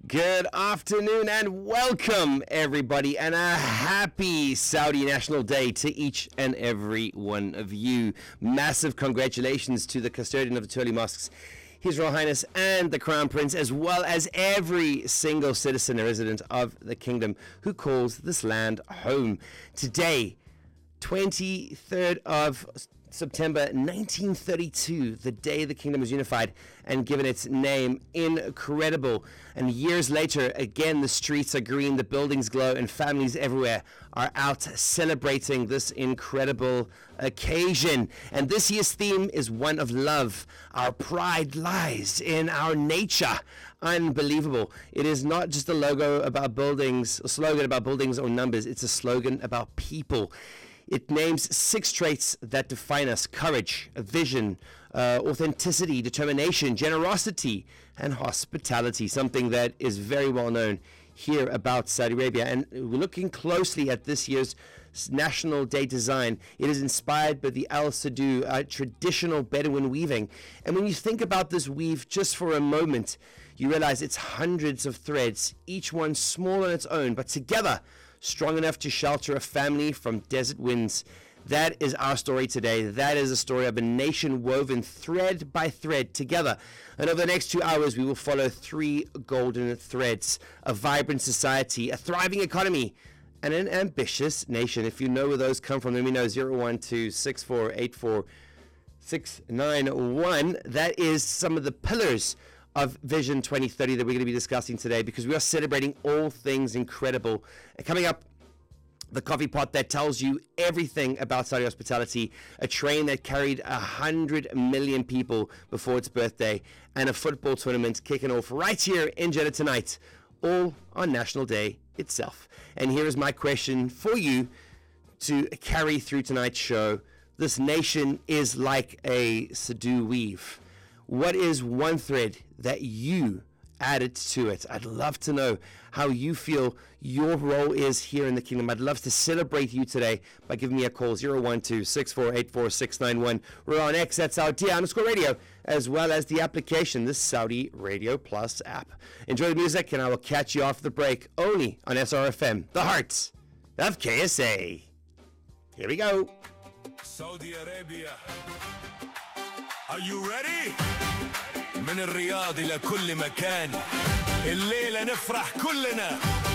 Good afternoon and welcome, everybody, and a happy Saudi National Day to each and every one of you. Massive congratulations to the custodian of the two holy mosques, His Royal Highness and the Crown Prince, as well as every single citizen and resident of the kingdom who calls this land home. Today, 23rd of September 1932, the day the kingdom was unified and given its name. Incredible. And years later, again, the streets are green, the buildings glow, and families everywhere are out celebrating this incredible occasion. And this year's theme is one of love. Our pride lies in our nature. Unbelievable. It is not just a logo about buildings, a slogan about buildings or numbers. It's a slogan about people. It names 6 traits that define us: courage, vision, authenticity, determination, generosity, and hospitality, something that is very well known here about Saudi Arabia. And we're looking closely at this year's National Day design. It is inspired by the Al Sadu, traditional Bedouin weaving. And when you think about this weave just for a moment, you realize it's hundreds of threads, each one small on its own, but together strong enough to shelter a family from desert winds. That is our story today. That is a story of a nation woven thread by thread together. And over the next 2 hours, we will follow 3 golden threads: a vibrant society, a thriving economy, and an ambitious nation. If you know where those come from, let me know. 012-6484-691. That is some of the pillars of Vision 2030 that we're going to be discussing today, because we are celebrating all things incredible. And coming up, the coffee pot that tells you everything about Saudi hospitality, a train that carried 100 million people before its birthday, and a football tournament kicking off right here in Jeddah tonight, all on National Day itself. And here is my question for you to carry through tonight's show. This nation is like a Sadu weave. What is one thread that you added to it? I'd love to know how you feel your role is here in the kingdom. I'd love to celebrate you today by giving me a call, 012-6484-691. We're on X, that's our _radio, as well as the application, the Saudi Radio Plus app. Enjoy the music, and I will catch you after the break, only on SRFM, the heart of KSA. Here we go. Saudi Arabia. Are you ready? من الرياض إلى كل مكان، الليلة نفرح كلنا.